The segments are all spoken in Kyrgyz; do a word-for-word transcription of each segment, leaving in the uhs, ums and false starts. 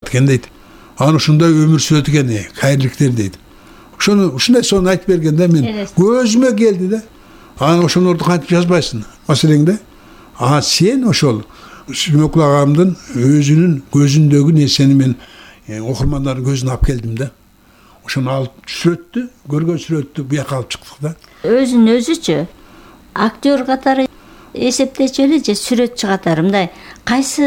экен дейт. Аны ушундай өмүр сүрөт экен, кайрылыктер дейт. Ошону ушундай сонун айтып бергенде мен көзүмө келди да. Аны ошолорду кантип жазбайсың маселеңде? А сен ошол Сүмөкул агамдын өзүнүн көзүндөгү нерсени мен окурмандардын көзүнө алып келдим да. Ошону алып сүрөттү, көргөн сүрөттү буяка алып чыктык да. Өзүн өзүчү актер катары эсептечү эле же сүрөтчү катары мындай кайсы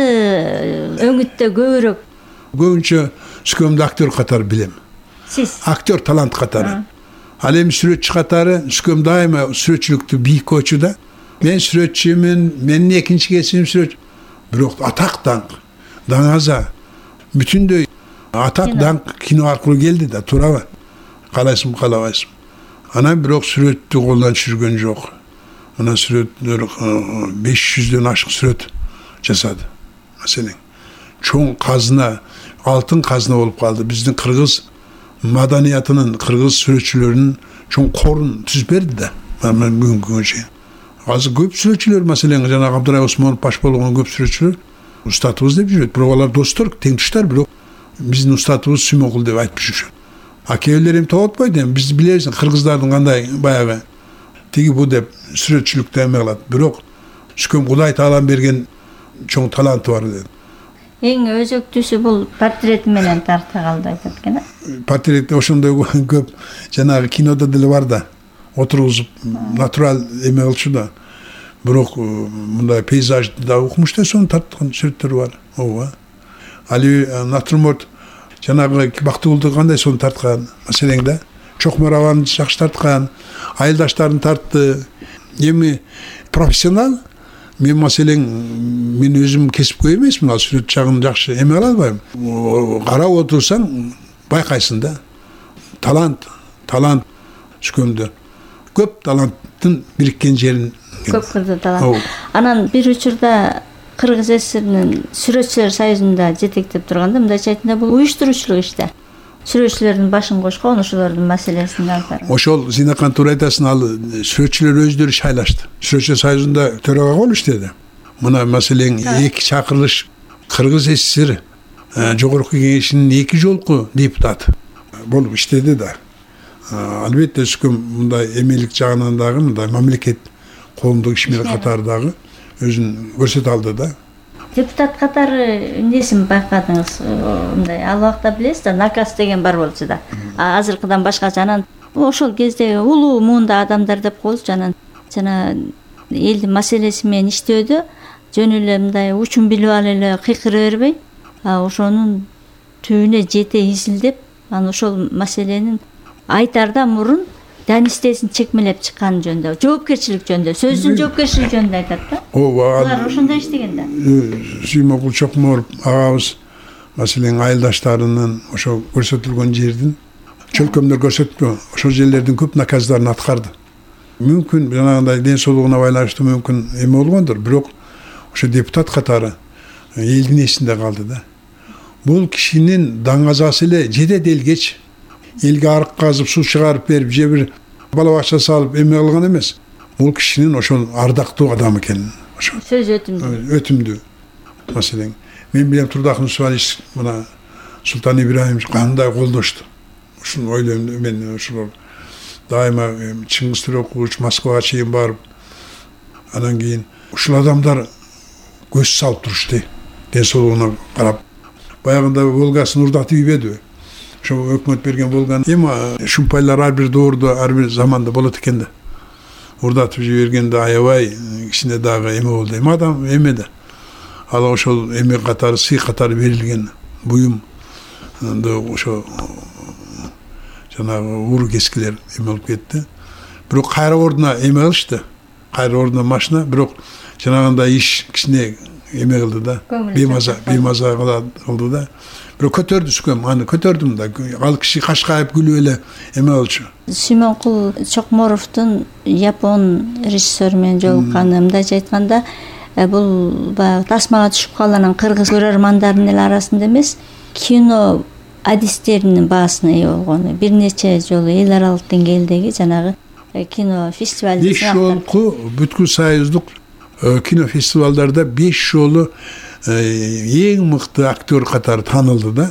өңүттө көбүрөөк? Көбүнчө Сүкөмдү актер катары билем. Сиз актер талант катары. Ал эми сүрөтчү катары Сүкөм дайыма сүрөтчүлүктү бийик койчу да. Мен сүрөтчүмүн, менин экинчи кесибим сүрөтчү. Бирок атак даңк, даңаза бүтүндөй атак даңк кино аркылуу келди да, туурабы? Каалайсың, каалабайсың. Анан бирок сүрөттү колдон түшүргөн жок. Анан сүрөттөр беш жүздөн ашык сүрөт жасады. Маселен, чоң казына, алтын казына болуп калды. Биздин кыргыз маданиятынын, кыргыз сүрөтчүлөрүнүн чоң корун түзүп берди да. Мен бүгүнкү күнгө чейин. Азыр көп сүрөтчүлөр, маселен, жана Абдырай Осмонов баш болгон көп сүрөтчүлөр устатыбыз деп жүрөт. Бирок алар достор, теңдештер, бирок биздин устатыбыз Сүмөкул деп айтып жүрүшөт. А кээбилер эми тоотпойт, эми биз билебиз кыргыздардын кандай баягы тиги бу деп сүрөтчүлүктө эме кылат. Бирок Сүкөм Кудай таалам берген чоң таланты бар деп. Эң өзөктүүсү бул портрети менен тарта калды айтат экен. Портретте ошондой көп жанагы кинодо деле бар да. Отургузуп натурал эме кылчу да. Бирок мындай пейзажды да укмуштай сонун тарткан сүрөттөр бар. Ооба. Али натюрморт жанагы Бактыгулду кандай сонун тарткан, маселең да. Чокмор абаны жакшы тарткан, айылдаштарын тартты. Эми профессионал мен маселең мен өзүм кесипкөй эмесмин, ал сүрөт жагын жакшы эме кыла албайм. Карап отурсаң байкайсың да. Талант, талант Сүкөмдө. Көп таланттын бириккен жерин. Көп кырды талант. Анан бир учурда Кыргыз ССРнин сүрөтчүлөр союзунда жетектеп турганда мындайча айтканда бул уюштуруучулук иште. Сүрөтчүлөрдүн башын кошкон, ошолордун маселесин алып барган. Ошол Зинакан туура айтасың, ал сүрөтчүлөр өздөрү шайлашты. Сүрөтчүлөр союзунда төрага болуп иштеди. Мына маселең эки чакырылыш Кыргыз ССР жогорку кеңешинин эки жолку депутаты болуп иштеди да. Албетте Сүкөм мындай эмелик жагынан дагы мындай мамлекет коомдук ишмер катары дагы өзүн көрсөтө алды да. Депутат катары эмнесин байкадыңыз? Мындай ал убакта билесиз да, наказ деген бар болчу да. Азыркыдан башкача анан ошол кезде улуу муунда адамдар деп коелучу, анан жана элдин маселеси менен иштөөдө жөн эле мындай учун билип алып эле кыйкыра бербей, ошонун түбүнө жете изилдеп, анан ошол маселенин айтардан мурун данистесин чекмелеп чыккан жөнүндө, жоопкерчилик жөнүндө, сөздүн жоопкерчилиги жөнүндө айтат да. Ооба. Алар ошондой иштеген да. Сүмөкул Чокморов агабыз маселен айылдаштарынын ошо көрсөтүлгөн жердин чөлкөмдөр көрсөттү. Ошол жерлердин көп наказдарын аткарды. Мүмкүн жанагындай ден соолугуна байланыштуу мүмкүн эме болгондур, бирок ошо депутат катары элдин эсинде калды да. Бул кишинин даңазасы эле жетет элгеч. Элге арык казып, суу чыгарып берип, же бир бала бакча салып эме кылган эмес. Бул кишинин ошол ардактуу адам экенин, ошо. Сөз өтүмдүү. Өтүмдүү. Маселең, мен билем Турдакын Субалич мына Султан Ибраимович кандай колдошту. Ушуну ойлойм мен, ошол дайыма Чыңгыз Төрекулович Москвага чейин барып, анан кийин ушул адамдар көз салып турушту. Ден соолугуна карап. Баягында Волгасын урдатып ийбедиби? Ошо өкмөт берген болгон эми шумпайлар ар бир доордо, ар бир заманда болот экен да. Урдатып жибергенде аябай кичине дагы эме болду. Эми адам эме да. Ал ошол эме катары, сый катары берилген буюм ошо жанагы ур кескилер эме болуп кетти. Бирок кайра ордуна эме кылышты. Кайра ордуна машина, бирок жанагындай иш кичине эме кылды да. Беймаза, беймаза кылды да. Бирок көтөрдү Сүкөм, аны көтөрдүм да. Ал киши кашкайып күлүп эле эме болчу. Сүмөкул Чокморовдун япон режиссеру менен жолукканы, мындайча айтканда, бул баягы тасмага түшүп калган кыргыз көрөрмандардын эле арасында эмес, кино адистеринин баасына ээ болгону, бир нече жолу эл аралык деңгээлдеги жанагы кино фестивалында беш жолку бүткүл союздук кино фестивалдарда беш жолу эң мыкты актер катары таанылды да.